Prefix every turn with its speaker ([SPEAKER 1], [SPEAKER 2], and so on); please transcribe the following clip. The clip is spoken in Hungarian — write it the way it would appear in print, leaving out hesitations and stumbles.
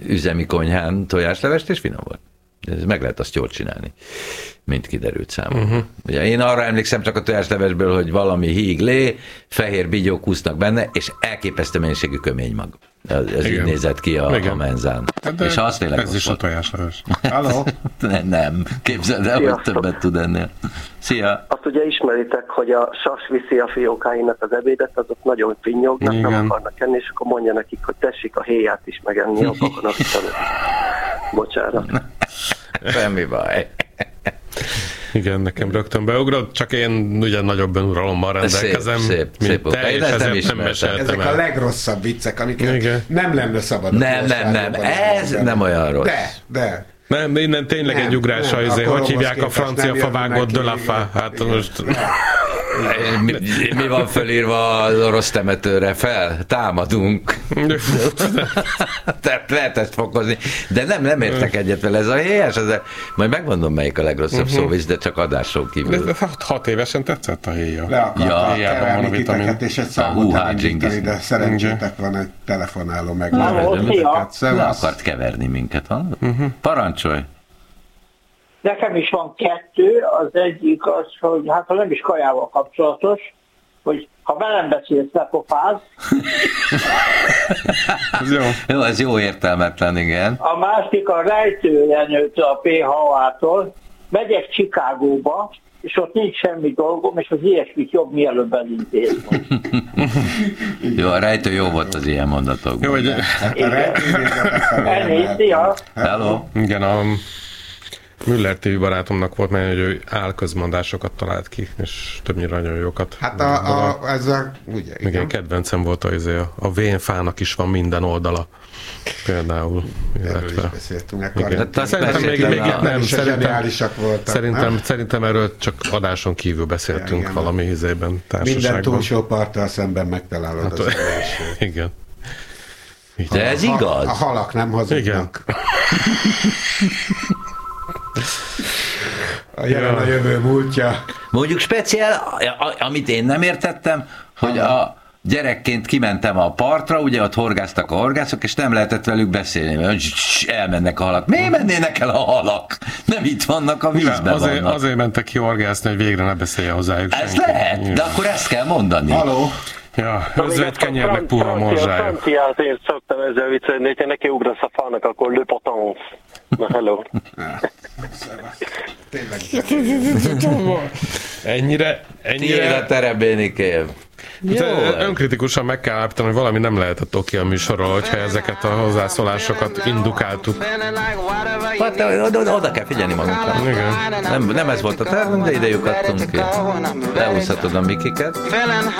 [SPEAKER 1] üzemi konyhán tojáslevest, és finom volt. Meg lehet azt jól csinálni, mint kiderült számomra. Ugye én arra emlékszem csak a tojáslevesből, hogy valami híglé, fehér bigyók úsznak benne, és elképesztő mennyiségű köménymag. Ez így nézett ki a menzán.
[SPEAKER 2] És azt tényleg ez is a tojásleves. Halló?
[SPEAKER 1] Nem, képzeld el, hogy többet tud ennél. Szia!
[SPEAKER 3] Azt ugye ismeritek, hogy a sas viszi a fiókáinak az ebédet, azok nagyon finnyognak, nem akarnak enni, és akkor mondja nekik, hogy tessék a héját is megenni a babonat. Bocsánat.
[SPEAKER 1] Semmi baj.
[SPEAKER 4] Igen, nekem rögtön beugrott, csak én ugye nagyobb önuralommal rendelkezem.
[SPEAKER 1] Szép.
[SPEAKER 4] Te, és ezért nem meséltem
[SPEAKER 2] ezek a legrosszabb viccek, amiket nem lenne szabad.
[SPEAKER 1] Nem, ez nem olyan rossz.
[SPEAKER 2] De.
[SPEAKER 4] Nem, innen tényleg egy ugrás, hogy hívják a francia favágot de la fa? Hát most...
[SPEAKER 1] Mi van fölírva az orosz temetőre? Támadunk. Tehát lehet ezt fokozni. De nem értek egyet vele. Ez a helyes, majd megmondom, melyik a legrosszabb szóvisz, de csak adáson kívül.
[SPEAKER 4] 6 évesen tetszett a héja.
[SPEAKER 2] Le akartak terelni titeket, és egy számot elindítani, de szerencsétek van, egy telefonáló meg.
[SPEAKER 1] Le akart keverni minket, hallod? Parancsolj!
[SPEAKER 5] Nekem is van 2, az egyik az, hogy hát ha nem is kajával kapcsolatos, hogy ha velem beszélsz, ne pofázz.
[SPEAKER 1] Jó, ez jó értelmetlen, igen.
[SPEAKER 5] A másik a rejtőjenyőtől a PHA-tól, megyek Chicagóba, és ott nincs semmi dolgom, és az ilyesmit jobb mielőbb elintézni.
[SPEAKER 1] Jó, a rejtő jó volt az ilyen mondatokban.
[SPEAKER 4] Jó,
[SPEAKER 1] Hello.
[SPEAKER 4] Igen, a Müller TV barátomnak volt, mert ő álközmondásokat talált ki, és többnyire nagyon jókat.
[SPEAKER 2] Hát ugye,
[SPEAKER 4] igen, kedvencem volt a vénfának is van minden oldala. Például.
[SPEAKER 2] Erről is beszéltünk.
[SPEAKER 4] Szerintem még itt nem.
[SPEAKER 2] Voltak,
[SPEAKER 4] szerintem erről csak adáson kívül beszéltünk igen, valami ízében, társaságban.
[SPEAKER 2] Minden túlsó parttal szemben megtalálod hát, az első.
[SPEAKER 4] Igen.
[SPEAKER 1] De ez igaz?
[SPEAKER 2] A halak nem hazudnak. Igen. A jelen a jövő múltja.
[SPEAKER 1] Mondjuk speciál, amit én nem értettem, hogy a gyerekként kimentem a partra, ugye ott horgáztak a horgászok, és nem lehetett velük beszélni, mert elmennek a halak. Miért mennének el a halak? Nem itt vannak, a vízben vannak.
[SPEAKER 4] Azért mentek ki horgászni, hogy végre ne beszélje hozzájuk senki.
[SPEAKER 1] Ez lehet, de akkor ezt kell mondani.
[SPEAKER 2] Haló?
[SPEAKER 4] Ja, özvegy kenyérnek puha morzsája.
[SPEAKER 3] A franciát én szoktam ezzel viccelni, hogyha neki ugrasz a fának, akkor le potence. Na, hello.
[SPEAKER 4] Ennyire...
[SPEAKER 1] Tiéd a terebénikém.
[SPEAKER 4] Önkritikusan meg kell állapítani, hogy valami nem lehetett oké a műsorról, hogyha ezeket a hozzászólásokat indukáltuk.
[SPEAKER 1] Hát, oda kell figyelni magunkra. Nem ez volt a tervünk, de idejük adtunk ki. Leúszhatod a mikiket.